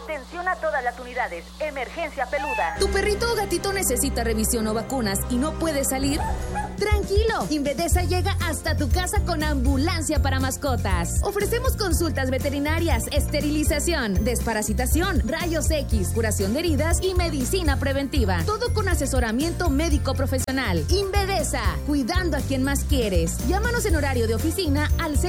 Atención a todas las unidades. Emergencia peluda. ¿Tu perrito o gatito necesita revisión o vacunas y no puede salir? Tranquilo, Invedesa llega hasta tu casa con ambulancia para mascotas. Ofrecemos consultas veterinarias, esterilización, desparasitación, rayos X, curación de heridas y medicina preventiva. Todo con asesoramiento médico profesional. Invedesa, cuidando a quien más quieres. Llámanos en horario de oficina al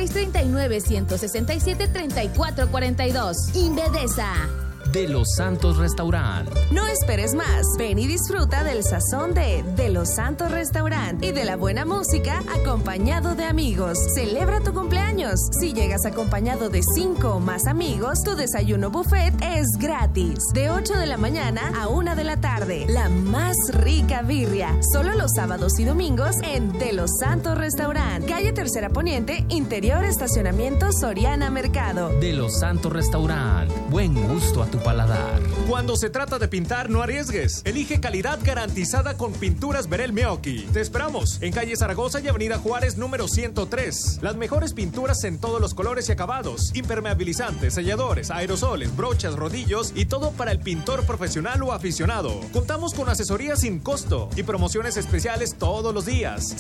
639-167-3442. Invedesa. De Los Santos Restaurant. No esperes más. Ven y disfruta del sazón de Los Santos Restaurant y de la buena música acompañado de amigos. Celebra tu cumpleaños. Si llegas acompañado de 5 o más amigos, tu desayuno buffet es gratis. De 8 de la mañana a 1 de la tarde. La más rica birria. Solo los sábados y domingos en De Los Santos Restaurant. Calle Tercera Poniente, interior estacionamiento Soriana Mercado. De Los Santos Restaurant. Buen gusto a tu paladar. Cuando se trata de pintar, no arriesgues. Elige calidad garantizada con Pinturas Verel Meoqui. Te esperamos en calle Zaragoza y avenida Juárez número 103. Las mejores pinturas en todos los colores y acabados. Impermeabilizantes, selladores, aerosoles, brochas, rodillos y todo para el pintor profesional o aficionado. Contamos con asesoría sin costo y promociones especiales todos los días.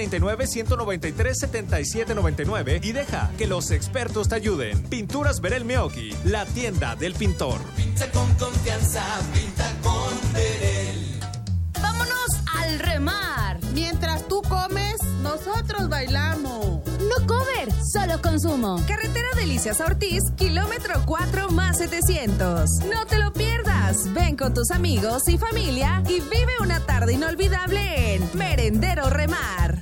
639-193-7799 y deja que los expertos te ayuden. Pinturas Verel Meoqui, la tienda del pintor. Pinta con confianza, pinta con Verel. ¡Vámonos al remar! Mientras tú comes, nosotros bailamos. No cover, solo consumo. Carretera Delicias Ortiz, kilómetro 4 más 700. No te lo pierdas. Ven con tus amigos y familia y vive una tarde inolvidable en Merendero Remar.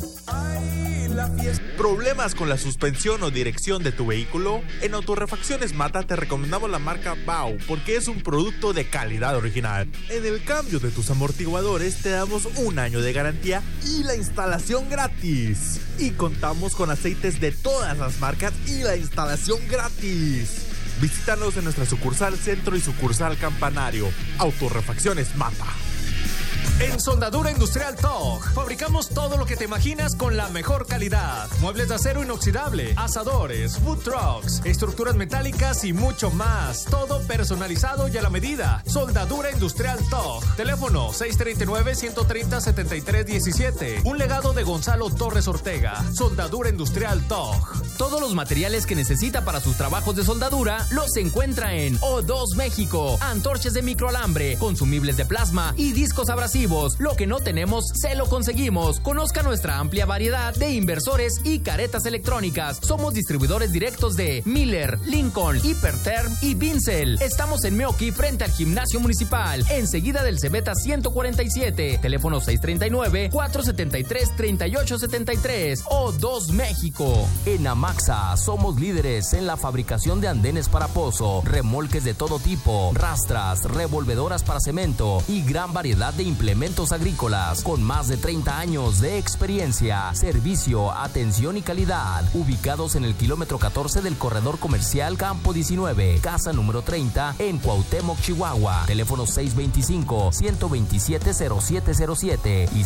¿Problemas con la suspensión o dirección de tu vehículo? En Autorrefacciones Mata te recomendamos la marca Bau porque es un producto de calidad original. En el cambio de tus amortiguadores te damos 1 año de garantía y la instalación gratis. Y contamos con aceites de todas las marcas y la instalación gratis. Visítanos en nuestra sucursal Centro y sucursal Campanario. Autorrefacciones Mata. En Soldadura Industrial TOG fabricamos todo lo que te imaginas con la mejor calidad. Muebles de acero inoxidable, asadores, food trucks, estructuras metálicas y mucho más. Todo personalizado y a la medida. Soldadura Industrial TOG. Teléfono 639-130-7317. Un legado de Gonzalo Torres Ortega. Soldadura Industrial TOG. Todos los materiales que necesita para sus trabajos de soldadura los encuentra en O2 México. Antorchas de microalambre, consumibles de plasma y discos abrasivos. Lo que no tenemos, se lo conseguimos. Conozca nuestra amplia variedad de inversores y caretas electrónicas. Somos distribuidores directos de Miller, Lincoln, Hiperterm y Vincel. Estamos en Meoqui frente al Gimnasio Municipal, enseguida del Cebeta 147. Teléfono 639-473-3873. O2 México. En Amaxa somos líderes en la fabricación de andenes para pozo, remolques de todo tipo, rastras, revolvedoras para cemento y gran variedad de implementos agrícolas con más de 30 años de experiencia, servicio, atención y calidad. Ubicados en el kilómetro 14 del corredor comercial Campo 19, casa número 30 en Cuauhtémoc, Chihuahua. Teléfono 625-127-0707 y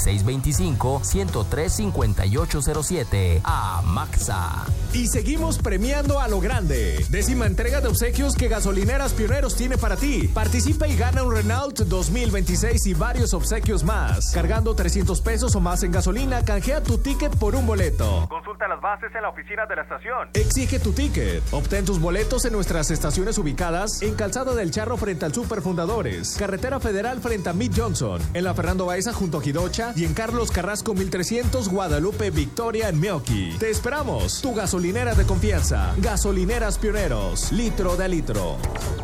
625-103-5807. Amaxa. Y seguimos premiando a lo grande. 10ª entrega de obsequios que Gasolineras Pioneros tiene para ti. Participa y gana un Renault 2026 y varios obsequios más. Cargando 300 pesos o más en gasolina, canjea tu ticket por un boleto. Consulta las bases en la oficina de la estación. Exige tu ticket. Obtén tus boletos en nuestras estaciones ubicadas en Calzada del Charro frente al Super Fundadores, Carretera Federal frente a Mid Johnson, en la Fernando Baeza junto a Jidocha y en Carlos Carrasco 1300 Guadalupe Victoria en Meoqui. Te esperamos. Tu gasolinera de confianza. Gasolineras Pioneros. Litro de litro.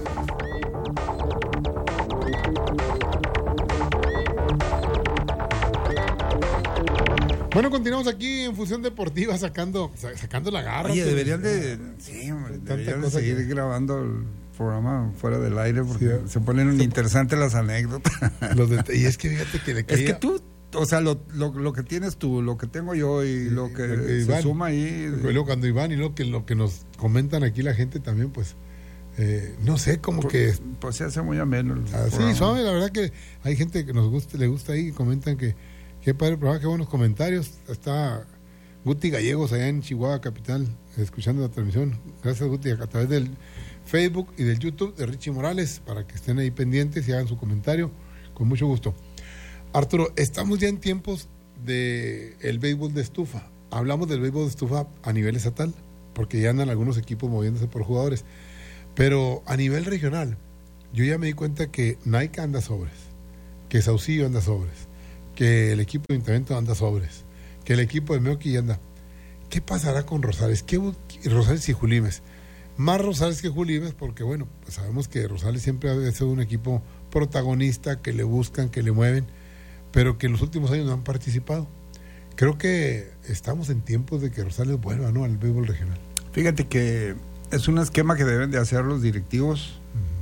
Bueno, continuamos aquí en Fusión Deportiva sacando la garra. Oye, deberían de seguir grabando el programa fuera del aire porque se ponen interesantes las anécdotas. Y es que fíjate que le caía... Es que tú, o sea, lo que tienes tú, lo que tengo yo y lo que Iván, se suma ahí. Luego cuando Iván y lo que nos comentan aquí la gente también, pues... no sé, como que... Pues se hace muy ameno el sí, suave, la verdad que hay gente que le gusta ahí y comentan que qué padre programa, qué buenos comentarios. Está Guti Gallegos allá en Chihuahua capital escuchando la transmisión. Gracias, Guti, a través del Facebook y del YouTube de Richie Morales, para que estén ahí pendientes y hagan su comentario, con mucho gusto. Arturo, estamos ya en tiempos del béisbol de estufa. Hablamos del béisbol de estufa a nivel estatal, porque ya andan algunos equipos moviéndose por jugadores, pero a nivel regional, yo ya me di cuenta que Nike anda sobres, que Saucillo anda sobres, que el equipo de Ayuntamiento anda sobres, que el equipo de Meoqui anda. ¿Qué pasará con Rosales? Rosales y Julimes. Más Rosales que Julimes, porque bueno, pues sabemos que Rosales siempre ha sido un equipo protagonista, que le buscan, que le mueven, pero que en los últimos años no han participado. Creo que estamos en tiempos de que Rosales vuelva, ¿no?, al béisbol regional. Fíjate que es un esquema que deben de hacer los directivos.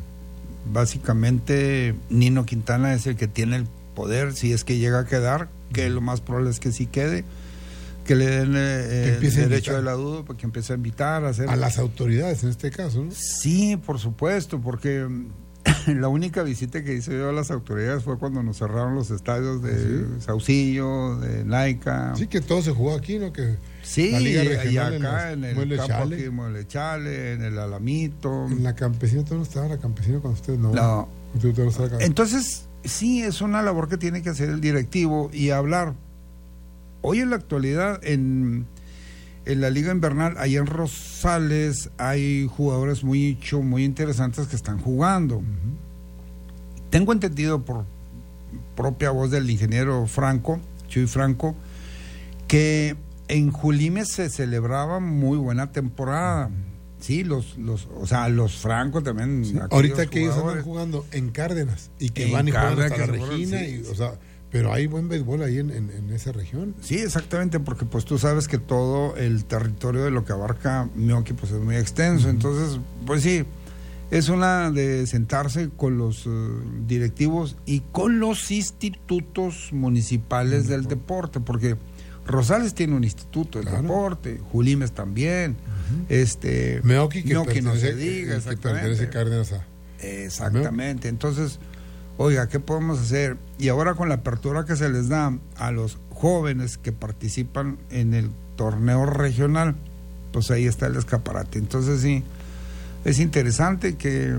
Básicamente Nino Quintana es el que tiene el poder, si es que llega a quedar, que lo más probable es que sí quede, que le den el derecho de la duda, porque empiece a invitar a hacer... A las autoridades en este caso, ¿no? Sí, por supuesto, porque la única visita que hice yo a las autoridades fue cuando nos cerraron los estadios de Saucillo, de Naica. Sí, que todo se jugó aquí, ¿no? Que sí, la Liga y Regional acá en el campo Chale. Aquí, Mueble Chale, en el Alamito. En la Campesina, ¿tú no estabas en la Campesina cuando ustedes no? No. No. Entonces, sí, es una labor que tiene que hacer el directivo y hablar. Hoy en la actualidad, en la Liga Invernal, ahí en Rosales, hay jugadores muy interesantes que están jugando. Uh-huh. Tengo entendido por propia voz del ingeniero Franco, Chuy Franco, que en Julimes se celebraba muy buena temporada. Uh-huh. Sí, los Franco también. Sí, ahorita que ellos andan jugando en Cárdenas y que van y juegan hasta la Regina, sí, o sea, pero hay buen béisbol ahí en esa región. Sí, exactamente, porque pues tú sabes que todo el territorio de lo que abarca Meoqui pues es muy extenso. Uh-huh. Entonces, pues sí, es una de sentarse con los directivos y con los institutos municipales del deporte, porque Rosales tiene un instituto del deporte, Julimes también, Meoqui no se diga, que pertenece Cárdenas a... Exactamente, entonces... Oiga, ¿qué podemos hacer? Y ahora con la apertura que se les da a los jóvenes que participan en el torneo regional, pues ahí está el escaparate. Entonces sí, es interesante que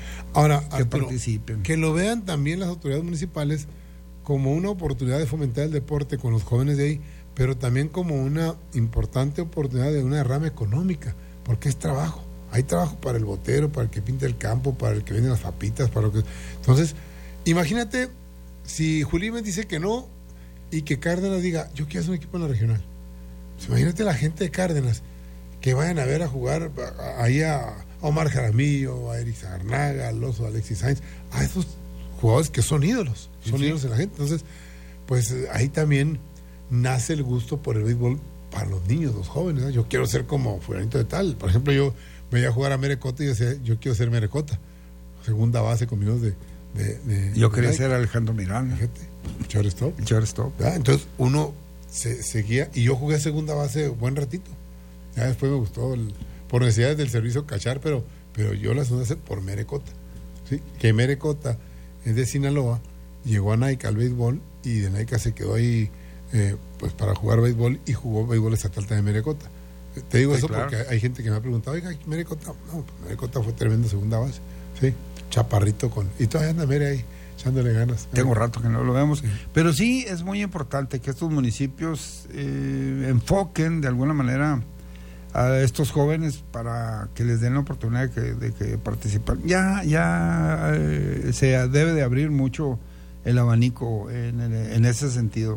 participen. Que lo vean también las autoridades municipales como una oportunidad de fomentar el deporte con los jóvenes de ahí, pero también como una importante oportunidad de una derrama económica, porque es trabajo. Hay trabajo para el botero, para el que pinta el campo, para el que vende las papitas, para lo que... Entonces... Imagínate si Julimes dice que no y que Cárdenas diga, yo quiero hacer un equipo en la regional. Pues imagínate la gente de Cárdenas que vayan a ver a jugar ahí a Omar Jaramillo, a Eric Zarnaga, al Oso, a Alexis Sainz, a esos jugadores que son ídolos, ídolos de la gente. Entonces, pues ahí también nace el gusto por el béisbol para los niños, los jóvenes, ¿no? Yo quiero ser como fulanito de tal. Por ejemplo, yo veía jugar a Merecota y decía, yo quiero ser Merecota, segunda base con minutos de yo quería ser Alejandro Miranda, shortstop. Entonces uno se seguía y yo jugué a segunda base buen ratito. Ya después me gustó por necesidades del servicio cachar, pero yo la segunda base por Merecota, ¿sí? Que Merecota es de Sinaloa, llegó a Naica al béisbol y de Naica se quedó ahí pues para jugar béisbol y jugó béisbol estatal también Merecota. Te digo eso claro. Porque hay gente que me ha preguntado, oiga, Merecota, no, pues Merecota fue tremenda segunda base, sí. Chaparrito y todavía anda Mere ahí echándole ganas. Tengo rato que no lo vemos, sí. Pero sí es muy importante que estos municipios enfoquen de alguna manera a estos jóvenes para que les den la oportunidad de que participen. Ya se debe de abrir mucho el abanico en ese sentido,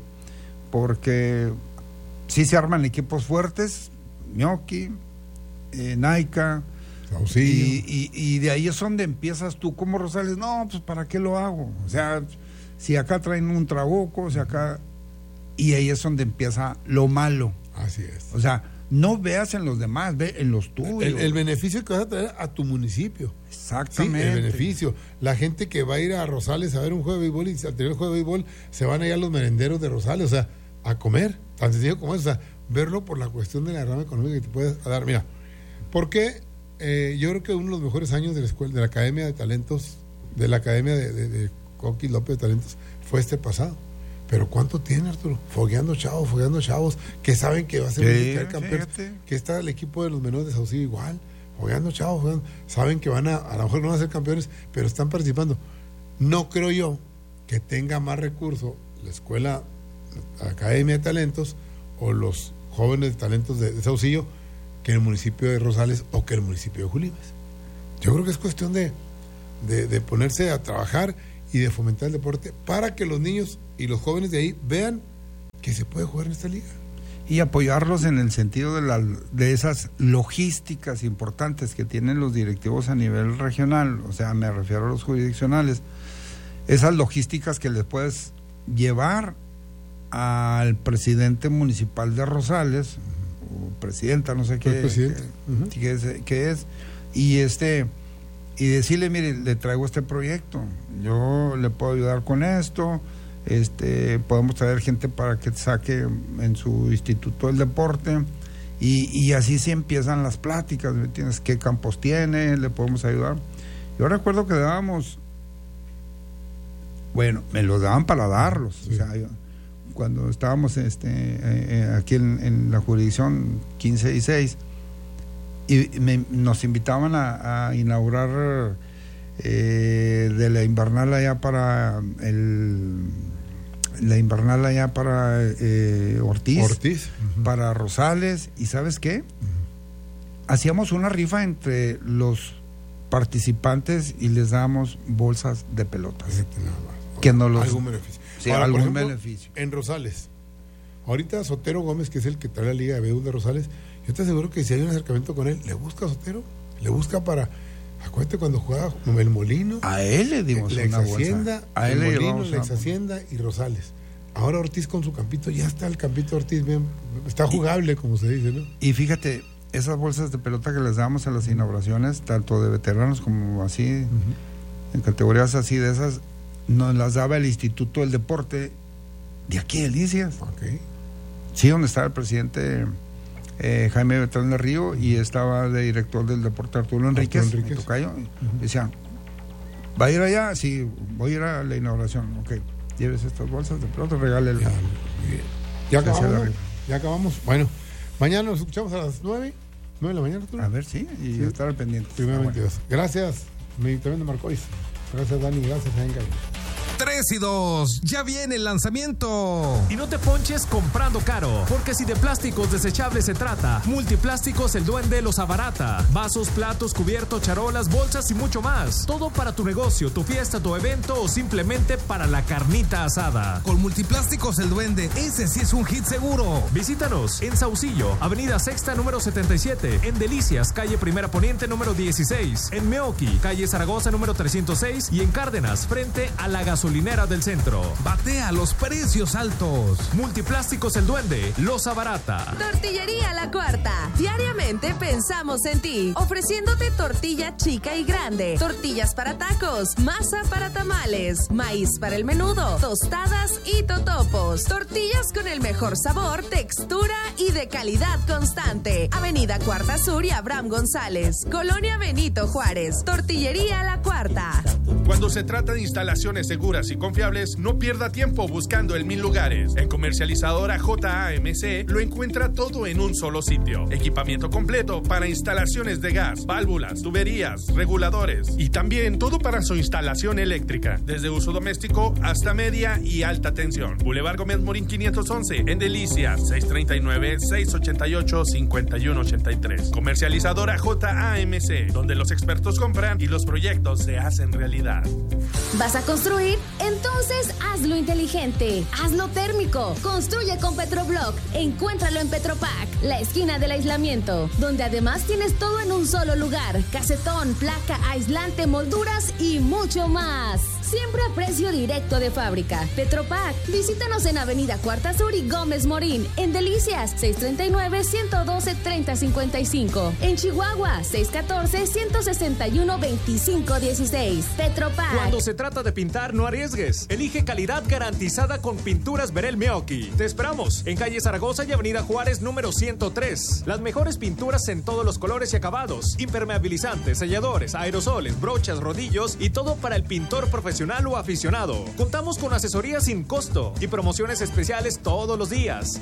porque sí se arman equipos fuertes, Meoqui, Naica, y de ahí es donde empiezas tú como Rosales. No, pues ¿para qué lo hago? O sea, si acá traen un trabuco, o sea, acá... Y ahí es donde empieza lo malo. Así es. O sea, no veas en los demás, ve en los tuyos. El beneficio que vas a traer a tu municipio. Exactamente. Sí, el beneficio. La gente que va a ir a Rosales a ver un juego de béisbol y al tener el juego de béisbol se van a ir a los merenderos de Rosales, o sea, a comer. Tan sencillo como eso. O sea, verlo por la cuestión de la rama económica que te puedes dar. Mira, ¿por qué? Yo creo que uno de los mejores años de la escuela, de la Academia de Talentos, de la Academia de Coqui López de Talentos, fue este pasado. Pero ¿cuánto tiene, Arturo? Fogueando chavos que saben que va a ser un campeón, que está el equipo de los menores de Saucillo igual, jugando, chavos, jugando. Saben que a lo mejor no van a ser campeones, pero están participando. No creo yo que tenga más recursos la escuela, la Academia de Talentos o los jóvenes talentos de Saucillo que el municipio de Rosales o que el municipio de Julimes. Yo creo que es cuestión de ponerse a trabajar y de fomentar el deporte para que los niños y los jóvenes de ahí vean que se puede jugar en esta liga. Y apoyarlos en el sentido de esas logísticas importantes que tienen los directivos a nivel regional, o sea, me refiero a los jurisdiccionales, esas logísticas que les puedes llevar al presidente municipal de Rosales, o presidenta, no sé qué, qué es, y decirle, mire, le traigo este proyecto, yo le puedo ayudar con esto, podemos traer gente para que saque en su instituto del deporte, y así sí empiezan las pláticas, ¿me entiendes? ¿Qué campos tiene? ¿Le podemos ayudar? Yo recuerdo que dábamos, bueno, me los daban para darlos, sí. O sea, cuando estábamos aquí en la jurisdicción 15 y 6, y nos invitaban a inaugurar de la invernal allá para Ortiz, para Rosales, y ¿sabes qué? Hacíamos una rifa entre los participantes y les dábamos bolsas de pelotas. Que no los... Algún beneficio. Sí, ahora, algún ejemplo, beneficio. En Rosales, ahorita Sotero Gómez, que es el que trae la Liga de Béisbol de Rosales, yo te aseguro que si hay un acercamiento con él, le busca a Sotero, le busca para... Acuérdate cuando jugaba el Molino. A él le dimos la una Hacienda, a él el le Molino, la Hacienda y Rosales. Ahora Ortiz con su campito, ya está el campito Ortiz bien, está jugable, como se dice, ¿no? Y fíjate, esas bolsas de pelota que les damos a las inauguraciones, tanto de veteranos como así, en categorías así de esas, nos las daba el Instituto del Deporte de aquí de Delicias. Okay. Sí, donde estaba el presidente Jaime Beltrán del Río, y estaba de director del deporte Arturo Enríquez. Tocayo. Decían, ¿va a ir allá? Sí, voy a ir a la inauguración. Ok, lleves estas bolsas de pelota, regálele. Ya acabamos. Bueno, mañana nos escuchamos a las 9 de la mañana, Arturo. A ver, sí, y estar al pendiente. Primeramente, bueno. Gracias, Mediterráneo de Marcois. Gracias, Dani. Gracias, Encar. 3 y 2, ya viene el lanzamiento. Y no te ponches comprando caro, porque si de plásticos desechables se trata, Multiplásticos El Duende los abarata. Vasos, platos, cubiertos, charolas, bolsas y mucho más. Todo para tu negocio, tu fiesta, tu evento o simplemente para la carnita asada. Con Multiplásticos El Duende, ese sí es un hit seguro. Visítanos en Saucillo, Avenida Sexta número 77, en Delicias, calle Primera Poniente número 16, en Meoqui, calle Zaragoza número 306 y en Cárdenas, frente a la gasolinera del centro. Batea los precios altos. Multiplásticos El Duende los abarata. Tortillería La Cuarta. Diariamente pensamos en ti, ofreciéndote tortilla chica y grande, tortillas para tacos, masa para tamales, maíz para el menudo, tostadas y totopos. Tortillas con el mejor sabor, textura y de calidad constante. Avenida Cuarta Sur y Abraham González, Colonia Benito Juárez. Tortillería La Cuarta. Cuando se trata de instalaciones seguras y confiables, no pierda tiempo buscando en 1000 lugares. En Comercializadora JAMC lo encuentra todo en un solo sitio. Equipamiento completo para instalaciones de gas, válvulas, tuberías, reguladores y también todo para su instalación eléctrica, desde uso doméstico hasta media y alta tensión. Boulevard Gómez Morín 511, en Delicias, 639-688-5183. Comercializadora JAMC, donde los expertos compran y los proyectos se hacen realidad. ¿Vas a construir? Entonces hazlo inteligente, hazlo térmico. Construye con Petroblock. Encuéntralo en Petropac, la esquina del aislamiento, donde además tienes todo en un solo lugar: casetón, placa, aislante, molduras y mucho más. Siempre a precio directo de fábrica. Petropac. Visítanos en Avenida Cuarta Sur y Gómez Morín. En Delicias, 639-112-3055. En Chihuahua, 614-161-2516. Petropac. Cuando se trata de pintar, no arriesgues. Elige calidad garantizada con Pinturas Verel Meoqui. Te esperamos en calle Zaragoza y Avenida Juárez número 103. Las mejores pinturas en todos los colores y acabados. Impermeabilizantes, selladores, aerosoles, brochas, rodillos y todo para el pintor profesional profesional o aficionado. Contamos con asesoría sin costo y promociones especiales todos los días.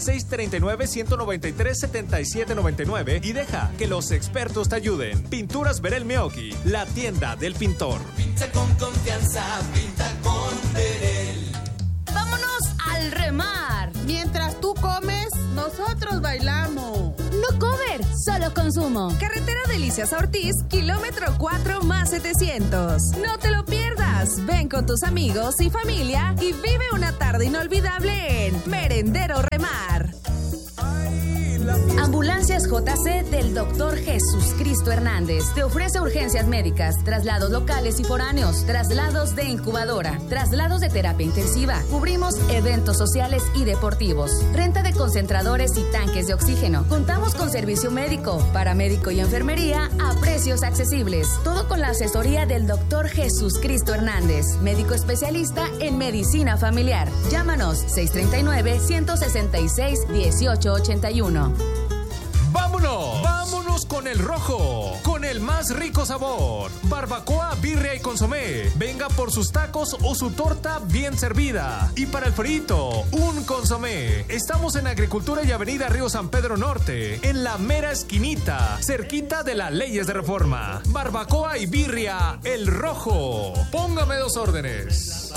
639-193-7799 y deja que los expertos te ayuden. Pinturas Verel Meoki, la tienda del pintor. Pinta con confianza, pinta con Verel. ¡Vámonos al remar! Mientras tú comes, nosotros bailamos. No cover, solo consumo. Carretera Delicias a Ortiz, kilómetro 4 más 700. No te lo pierdas. Ven con tus amigos y familia y vive una tarde inolvidable en Merendero Remar. Ambulancias JC del Dr. Jesús Cristo Hernández te ofrece urgencias médicas, traslados locales y foráneos, traslados de incubadora, traslados de terapia intensiva. Cubrimos eventos sociales y deportivos, renta de concentradores y tanques de oxígeno. Contamos con servicio médico, paramédico y enfermería a precios accesibles. Todo con la asesoría del Dr. Jesús Cristo Hernández, médico especialista en medicina familiar. Llámanos 639-166-1881. ¡Vámonos! ¡Vámonos con el rojo! Con el más rico sabor. Barbacoa, birria y consomé. Venga por sus tacos o su torta bien servida. Y para el frito, un consomé. Estamos en Agricultura y Avenida Río San Pedro Norte, en la mera esquinita, cerquita de las Leyes de Reforma. Barbacoa y birria, el rojo. Póngame 2 órdenes.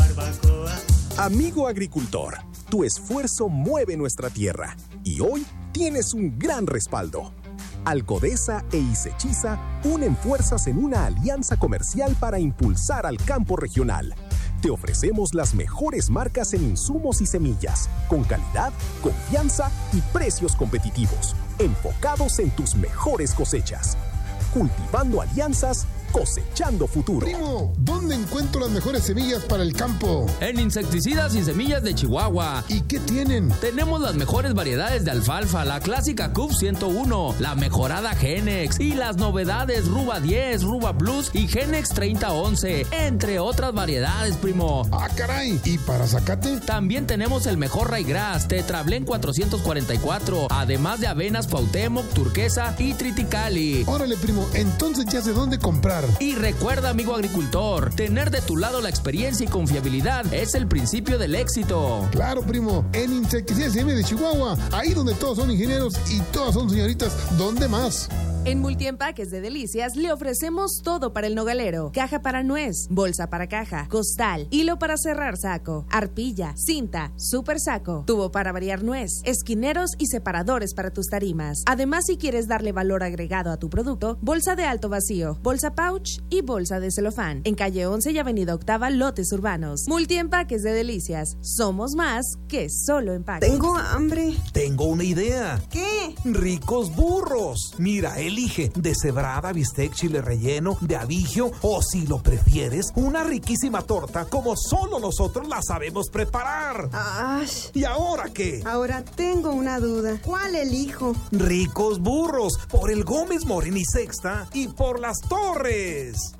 Amigo agricultor, tu esfuerzo mueve nuestra tierra y hoy tienes un gran respaldo. Alcodesa e Isechiza unen fuerzas en una alianza comercial para impulsar al campo regional. Te ofrecemos las mejores marcas en insumos y semillas, con calidad, confianza y precios competitivos, enfocados en tus mejores cosechas. Cultivando alianzas, cosechando futuro. Primo, ¿dónde encuentro las mejores semillas para el campo? En Insecticidas y Semillas de Chihuahua. ¿Y qué tienen? Tenemos las mejores variedades de alfalfa, la clásica CUP 101, la mejorada Genex y las novedades Ruba 10, Ruba Plus y Genex 3011, entre otras variedades, primo. ¡Ah, caray! ¿Y para zacate? También tenemos el mejor Raigrass, Tetrablén 444, además de avenas Cuauhtémoc, Turquesa y Triticali. Órale, primo, entonces ya sé dónde comprar. Y recuerda, amigo agricultor, tener de tu lado la experiencia y confiabilidad es el principio del éxito. Claro, primo, en Insecticidas y Semillas de Chihuahua, ahí donde todos son ingenieros y todas son señoritas, ¿dónde más? En Multiempaques de Delicias le ofrecemos todo para el nogalero. Caja para nuez, bolsa para caja, costal, hilo para cerrar saco, arpilla, cinta, super saco, tubo para variar nuez, esquineros y separadores para tus tarimas. Además, si quieres darle valor agregado a tu producto, bolsa de alto vacío, bolsa pouch y bolsa de celofán. En calle 11 y avenida Octava, lotes urbanos. Multiempaques de Delicias. Somos más que solo empaques. Tengo hambre. Tengo una idea. ¿Qué? Ricos burros. Mira, elige deshebrada, bistec, chile relleno, de abigio o, si lo prefieres, una riquísima torta como solo nosotros la sabemos preparar. ¡Ay! ¿Y ahora qué? Ahora tengo una duda. ¿Cuál elijo? Ricos burros, por el Gómez Morín y Sexta y por Las Torres.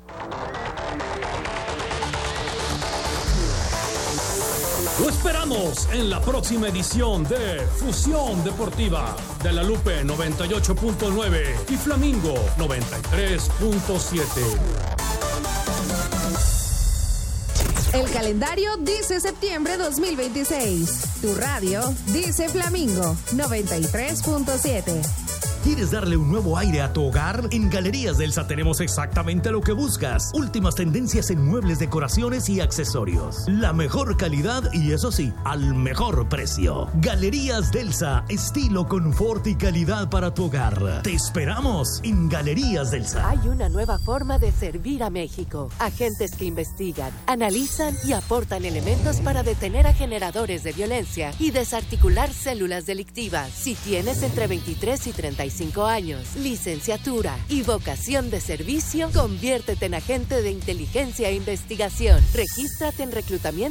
Lo esperamos en la próxima edición de Fusión Deportiva de La Lupe 98.9 y Flamingo 93.7. El calendario dice septiembre 2026. Tu radio dice Flamingo 93.7. ¿Quieres darle un nuevo aire a tu hogar? En Galerías Delsa tenemos exactamente lo que buscas. Últimas tendencias en muebles, decoraciones y accesorios. La mejor calidad y, eso sí, al mejor precio. Galerías Delsa, estilo, confort y calidad para tu hogar. Te esperamos en Galerías Delsa. Hay una nueva forma de servir a México. Agentes que investigan, analizan y aportan elementos para detener a generadores de violencia y desarticular células delictivas. Si tienes entre 23 y 35 años, licenciatura y vocación de servicio, conviértete en agente de inteligencia e investigación. Regístrate en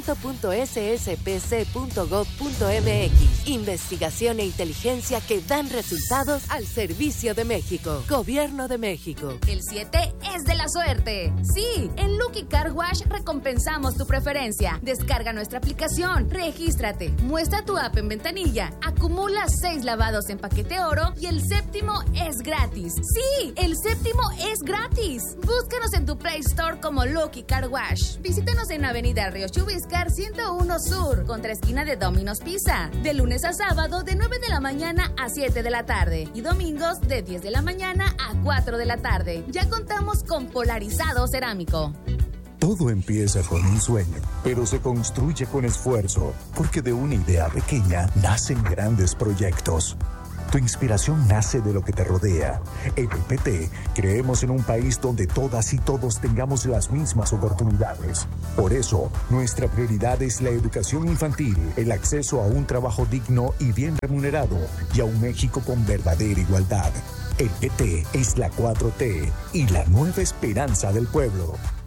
reclutamiento.sspc.gov.mx. Investigación e inteligencia que dan resultados al servicio de México. Gobierno de México. El 7 es de la suerte. Sí, en Lucky Car Wash recompensamos tu preferencia. Descarga nuestra aplicación, regístrate, muestra tu app en ventanilla, acumula 6 lavados en paquete oro y el CEP séptimo es gratis. ¡Sí! ¡El séptimo es gratis! Búscanos en tu Play Store como Lucky Car Wash. Visítanos en Avenida Río Chubiscar 101 Sur, contra esquina de Domino's Pizza. De lunes a sábado, de 9 de la mañana a 7 de la tarde. Y domingos, de 10 de la mañana a 4 de la tarde. Ya contamos con polarizado cerámico. Todo empieza con un sueño, pero se construye con esfuerzo, porque de una idea pequeña nacen grandes proyectos. Tu inspiración nace de lo que te rodea. En el PT creemos en un país donde todas y todos tengamos las mismas oportunidades. Por eso, nuestra prioridad es la educación infantil, el acceso a un trabajo digno y bien remunerado, y a un México con verdadera igualdad. El PT es la 4T y la nueva esperanza del pueblo.